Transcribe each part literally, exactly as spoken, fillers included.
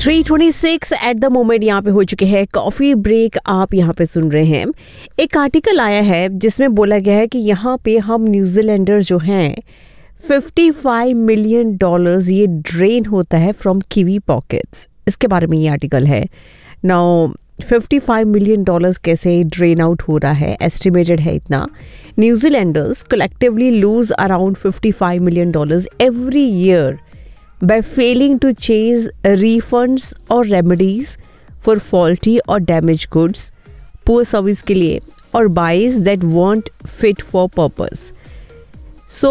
Three twenty six at the moment यहाँ पे हो चुके हैं कॉफ़ी ब्रेक। आप यहाँ पे सुन रहे हैं, एक आर्टिकल आया है जिसमें बोला गया है कि यहाँ पे हम न्यूजीलैंडर जो हैं पचपन मिलियन डॉलर्स ये ड्रेन होता है फ्रॉम कीवी पॉकेट्स। इसके बारे में ये आर्टिकल है। नाउ पचपन मिलियन डॉलर्स कैसे ड्रेन आउट हो रहा है, एस्टिमेटेड है इतना। न्यूजीलैंडर्स कलेक्टिवली लूज अराउंड पचपन million dollars every year by failing to chase refunds or remedies for faulty or damaged goods, poor service के लिए और buys that weren't fit for purpose. So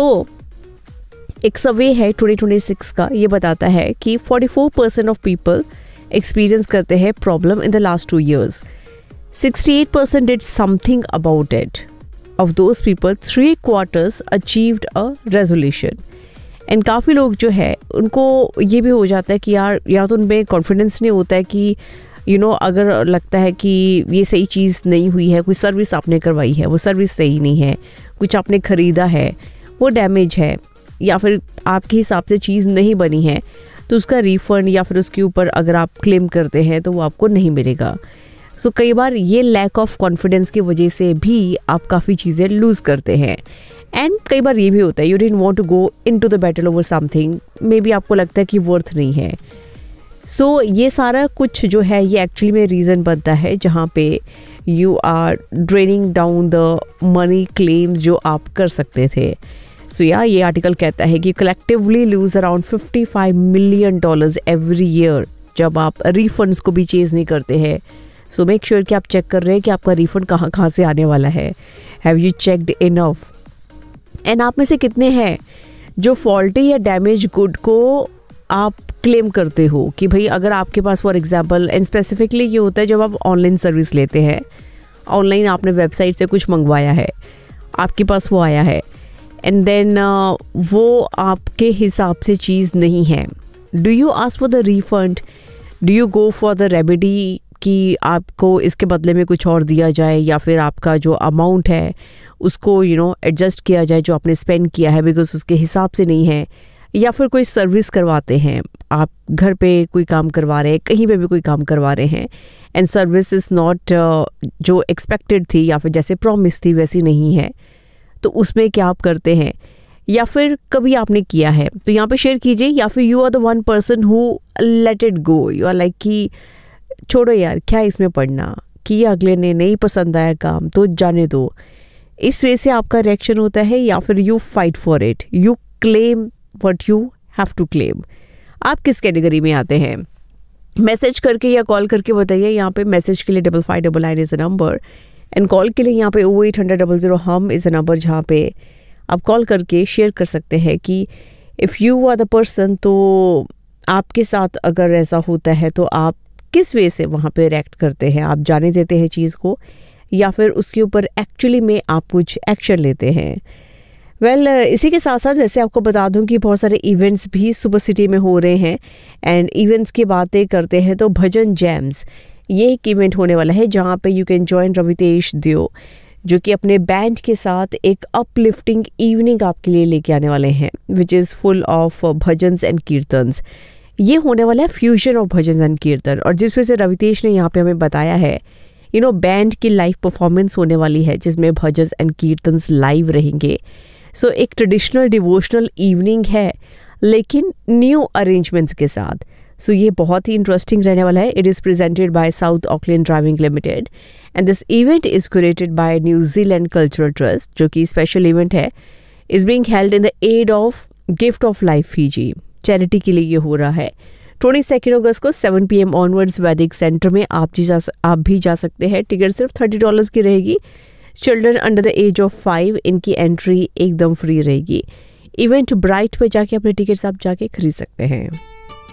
एक सर्वे है ट्वेंटी ट्वेंटी सिक्स का, ये बताता है कि forty-four percent of people experience करते हैं problem in the last two years. sixty-eight percent did something about it. Of those people, three quarters achieved a resolution. And काफ़ी लोग जो है उनको ये भी हो जाता है कि यार या तो उनमें कॉन्फिडेंस नहीं होता है कि यू you नो know, अगर लगता है कि ये सही चीज़ नहीं हुई है, कोई सर्विस आपने करवाई है वो सर्विस सही नहीं है, कुछ आपने ख़रीदा है वो डैमेज है, या फिर आपके हिसाब से चीज़ नहीं बनी है, तो उसका रिफ़ंड या फिर उसके ऊपर अगर आप क्लेम करते हैं तो वो आपको नहीं मिलेगा। सो so, कई बार ये लैक ऑफ कॉन्फिडेंस की वजह से भी आप काफ़ी चीज़ें लूज़ करते हैं। एंड कई बार ये भी होता है, you didn't want to go into the battle over something, may be आपको लगता है कि वर्थ नहीं है। सो so, ये सारा कुछ जो है ये एक्चुअली में रीज़न बनता है जहाँ पे you are draining down the money claims जो आप कर सकते थे। सो so, या ये आर्टिकल कहता है कि कलेक्टिवली लूज अराउंड पचपन मिलियन डॉलर्स एवरी ईयर जब आप रिफंड्स को भी चेज नहीं करते हैं। सो मेक श्योर कि आप चेक कर रहे हैं कि आपका रिफंड कहाँ कहाँ से आने वाला है। Have you checked enough? And आप में से कितने हैं जो फॉल्टी या डैमेज गुड को आप क्लेम करते हो कि भाई अगर आपके पास फॉर एग्जांपल, एंड स्पेसिफिकली ये होता है जब आप ऑनलाइन सर्विस लेते हैं, ऑनलाइन आपने वेबसाइट से कुछ मंगवाया है, आपके पास वो आया है एंड देन uh, वो आपके हिसाब से चीज़ नहीं है। Do you ask for the refund? Do you go for the remedy कि आपको इसके बदले में कुछ और दिया जाए, या फिर आपका जो अमाउंट है उसको यू नो एडजस्ट किया जाए जो आपने स्पेंड किया है बिकॉज उसके हिसाब से नहीं है, या फिर कोई सर्विस करवाते हैं, आप घर पे कोई काम करवा रहे हैं, कहीं पे भी कोई काम करवा रहे हैं एंड सर्विस इज़ नॉट जो एक्सपेक्टेड थी या फिर जैसे प्रॉमिस थी वैसी नहीं है, तो उसमें क्या आप करते हैं? या फिर कभी आपने किया है तो यहाँ पे शेयर कीजिए, या फिर you are the one person who let it go, you are like कि छोड़ो यार क्या इसमें पढ़ना, कि अगले ने नहीं पसंद आया काम तो जाने दो, इस वे से आपका रिएक्शन होता है, या फिर you fight for it, you claim what you have to claim? आप किस कैटेगरी में आते हैं? मैसेज करके या कॉल करके बताइए। यहाँ पे मैसेज के लिए double five double nine is a number and call के लिए यहाँ पे ओ एट हंड्रेड डबल ज़ीरो हम इज़ अ नंबर जहाँ पे आप कॉल करके शेयर कर सकते हैं कि if you are the person, तो आपके साथ अगर ऐसा होता है तो आप किस वे से वहाँ पे रिएक्ट करते हैं? आप जाने देते हैं चीज़ को या फिर उसके ऊपर एक्चुअली में आप कुछ एक्शन लेते हैं? वेल well, इसी के साथ साथ वैसे आपको बता दूं कि बहुत सारे इवेंट्स भी सुपर सिटी में हो रहे हैं एंड इवेंट्स की बातें करते हैं तो भजन जैम्स ये एक इवेंट होने वाला है जहां पे यू कैन जॉइन रवितेश दियो, जो कि अपने बैंड के साथ एक अपलिफ्टिंग इवनिंग आपके लिए लेके आने वाले हैं which is full of bhajans and kirtans. ये होने वाला है फ्यूजन ऑफ भजन एंड कीर्तन, और जिस वजह से रवितेश ने यहाँ पे हमें बताया है यू नो बैंड की लाइव परफॉर्मेंस होने वाली है जिसमें भजन एंड कीर्तन्स लाइव रहेंगे। सो so, एक ट्रेडिशनल डिवोशनल इवनिंग है लेकिन न्यू अरेंजमेंट्स के साथ। सो so, ये बहुत ही इंटरेस्टिंग रहने वाला है। It is presented by south Auckland driving limited and this event is curated bye New Zealand cultural trust, जो कि स्पेशल इवेंट है, is being held in the add of gift of life Fiji charity के लिए ये हो रहा है। Twenty second अगस्त को सेवन पी एम ऑनवर्ड्स वैदिक सेंटर में आप जी जा आप भी जा सकते हैं। टिकट सिर्फ थर्टी डॉलर्स की रहेगी। Children under the age of five, इनकी एंट्री एकदम फ्री रहेगी। इवेंट ब्राइट पे जाके अपने टिकट्स आप जाके खरीद सकते हैं।